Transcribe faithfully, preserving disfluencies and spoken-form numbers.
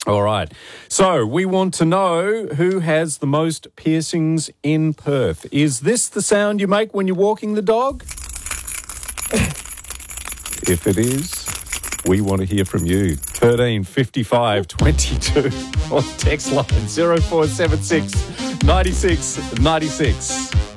All right. So we want to know who has the most piercings in Perth. Is this the sound you make when you're walking the dog? If it is, we want to hear from you. thirteen fifty-five twenty-two on text line zero four seven six ninety-six ninety-six.